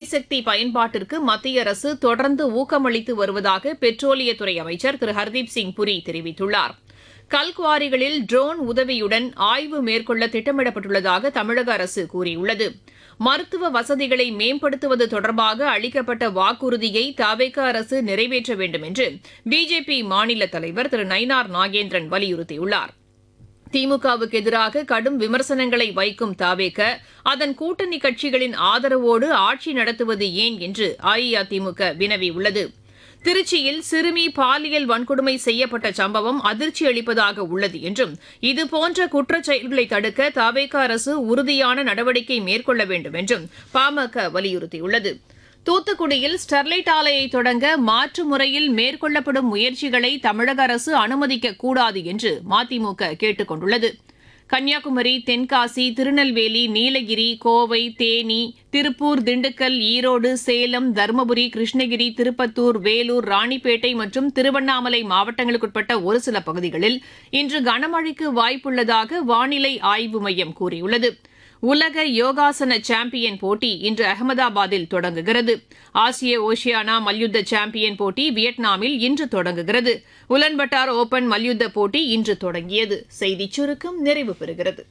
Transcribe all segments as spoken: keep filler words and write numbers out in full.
எரிசக்தி பயன்பாட்டிற்கு மத்திய அரசு தொடர்ந்து ஊக்கமளித்து வருவதாக பெட்ரோலியத்துறை அமைச்சர் திரு ஹர்தீப் சிங் புரி தெரிவித்துள்ளார். கல்குவாரிகளில் ட்ரோன் உதவியுடன் ஆய்வு மேற்கொள்ள திட்டமிடப்பட்டுள்ளதாக தமிழக அரசு கூறியுள்ளது. மருத்துவ வசதிகளை மேம்படுத்துவது தொடர்பாக அளிக்கப்பட்ட வாக்குறுதியை தவேக அரசு நிறைவேற்ற வேண்டும் என்று பிஜேபி மாநில தலைவர் திரு நயினார் நாகேந்திரன் வலியுறுத்தியுள்ளார். திமுகவுக்கு எதிராக கடும் விமர்சனங்களை வைக்கும் தவேக அதன் கூட்டணி கட்சிகளின் ஆதரவோடு ஆட்சி நடத்துவது ஏன் என்று அஇஅதிமுக வினவியுள்ளது. திருச்சியில் சிறுமி பாலியல் வன்கொடுமை செய்யப்பட்ட சம்பவம் அதிர்ச்சி அளிப்பதாக உள்ளது என்றும் இதுபோன்ற குற்றச் செயல்களை தடுக்க தவேக அரசு உறுதியான நடவடிக்கை மேற்கொள்ள வேண்டும் என்றும் பாமக வலியுறுத்தியுள்ளது. தூத்துக்குடியில் ஸ்டெர்லைட் ஆலையை தொடங்க மாற்று முறையில் மேற்கொள்ளப்படும் முயற்சிகளை தமிழக அரசு அனுமதிக்கக்கூடாது என்று மதிமுக கேட்டுக் கொண்டுள்ளது. கன்னியாகுமரி, தென்காசி, திருநெல்வேலி, நீலகிரி, கோவை, தேனி, திருப்பூர், திண்டுக்கல், ஈரோடு, சேலம், தருமபுரி, கிருஷ்ணகிரி, திருப்பத்தூர், வேலூர், ராணிப்பேட்டை மற்றும் திருவண்ணாமலை மாவட்டங்களுக்குட்பட்ட ஒரு சில பகுதிகளில் இன்று கனமழைக்கு வாய்ப்புள்ளதாக வானிலை ஆய்வு மையம் கூறியுள்ளது. உலக யோகாசன சாம்பியன் போட்டி இன்று அகமதாபாத்தில் தொடங்குகிறது. ஆசிய ஓஷியானா மல்யுத்த சாம்பியன் போட்டி வியட்நாமில் இன்று தொடங்குகிறது. உலன்பட்டார் ஓபன் மல்யுத்த போட்டி இன்று தொடங்கியது. செய்திச் சுருக்கம் நிறைவு பெறுகிறது.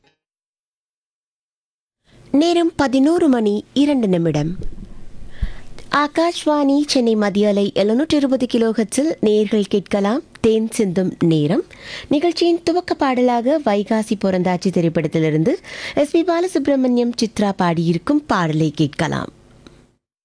நேரம் பதினோரு மணி இரண்டு நிமிடம். ஆகாஷ்வாணி சென்னை மத்திய அலை எழுநூற்று இருபது கிலோஹெர்ட்ஸில் நேயர்கள் கேட்கலாம் தேன் சிந்தும் நேரம். நிகழ்ச்சியின் துவக்க பாடலாக வைகாசி பொறந்தாச்சி திரைப்படத்திலிருந்து எஸ் பி பாலசுப்ரமணியம் சித்ரா பாடியிருக்கும் பாடலை கேட்கலாம்.